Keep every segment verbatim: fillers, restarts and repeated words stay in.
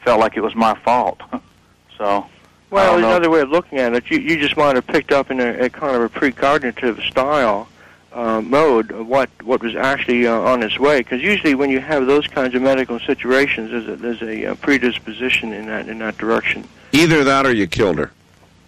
felt like it was my fault. So, well, another way of looking at it, you, you just might have picked up in a, a kind of a precognitive style uh, mode of what, what was actually uh, on its way. Because usually when you have those kinds of medical situations, there's a, there's a uh, predisposition in that in that direction. Either that or you killed her.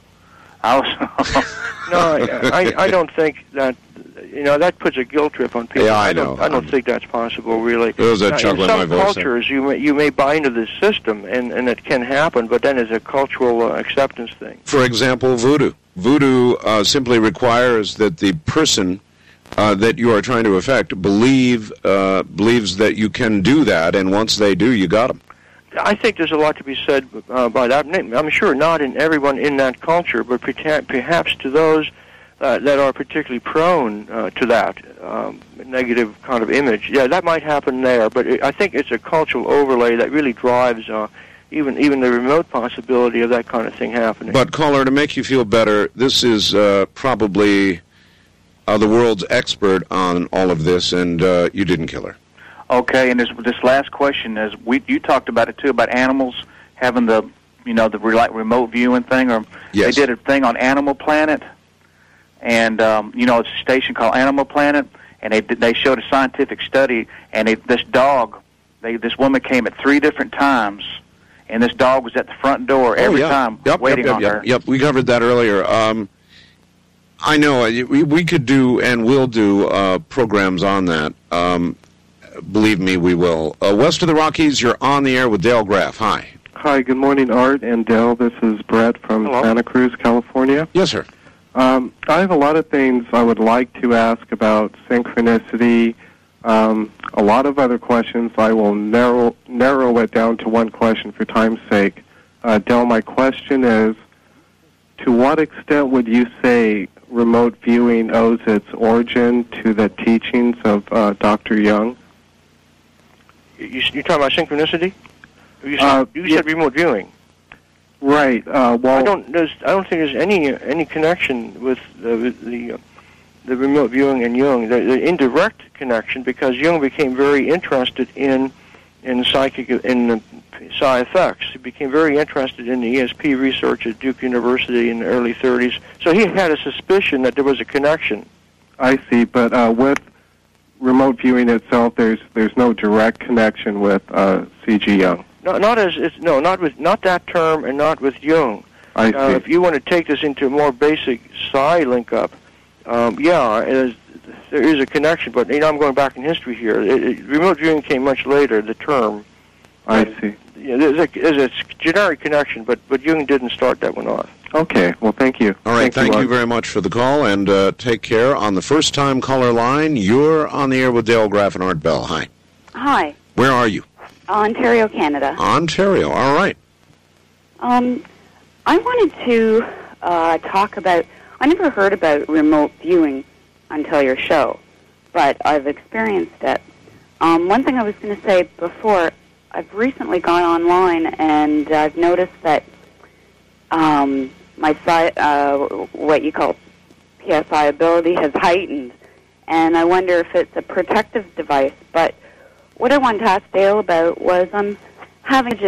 I was no, I, I, I don't think that. You know, that puts a guilt trip on people. Yeah, I, I don't, know. I don't think that's possible, really. There was that now, chuckle in in my some voice. cultures, you may, you may buy into this system, and, and it can happen, but then it's a cultural uh, acceptance thing. For example, voodoo. Voodoo uh, simply requires that the person uh, that you are trying to affect believe uh, believes that you can do that, and once they do, you got them. I think there's a lot to be said uh, by that. I'm sure not in everyone in that culture, but perhaps to those Uh, that are particularly prone uh, to that um, negative kind of image. Yeah, that might happen there, but it, I think it's a cultural overlay that really drives uh, even even the remote possibility of that kind of thing happening. But, caller, to make you feel better, this is uh, probably uh, the world's expert on all of this, and uh, you didn't kill her. Okay, and this this last question is, we you talked about it too, about animals having the, you know, the like remote viewing thing, or yes. They did a thing on Animal Planet. And, um, you know, it's a station called Animal Planet, and they they showed a scientific study, and they, this dog, they, this woman came at three different times, and this dog was at the front door every oh, yeah. time yep, waiting yep, on yep, her. Yep, we covered that earlier. Um, I know, we, we could do and will do uh, programs on that. Um, believe me, we will. Uh, west of the Rockies, you're on the air with Dale Graff. Hi. Hi, good morning, Art and Dale. This is Brett from Hello. Santa Cruz, California. Yes, sir. Um, I have a lot of things I would like to ask about synchronicity. Um, a lot of other questions. I will narrow narrow it down to one question for time's sake. Uh, Del, my question is, to what extent would you say remote viewing owes its origin to the teachings of uh, Doctor Jung? You, you're talking about synchronicity? You said, Uh, you yeah. said remote viewing. Right. Uh, well, I don't. There's, I don't think there's any any connection with the with the, uh, the remote viewing and Jung. The, the indirect connection, because Jung became very interested in in psychic in the psi effects. He became very interested in the E S P research at Duke University in the early thirties. So he had a suspicion that there was a connection. I see, but uh, with remote viewing itself, there's there's no direct connection with uh, C G Jung. No, not as it's, no, not with not that term, and not with Jung. I see. Uh, if you want to take this into a more basic psi link-up, um, yeah, it is, there is a connection. But you know, I'm going back in history here. It, it, remote viewing came much later. The term. I and, see. Yeah, there's a, there's a generic connection, but but Jung didn't start that one off. Okay. Well, thank you. All right, thank, thank you, you Art. very much for the call, and uh, take care. On the first-time caller line, you're on the air with Dale Graff and Art Bell. Hi. Hi. Where are you? Ontario, Canada. Ontario. All right. Um, I wanted to uh, talk about, I never heard about remote viewing until your show, but I've experienced it. Um, one thing I was going to say before, I've recently gone online and I've noticed that um, my psi, uh, what you call P S I ability has heightened, and I wonder if it's a protective device. But what I wanted to ask Dale about was I'm having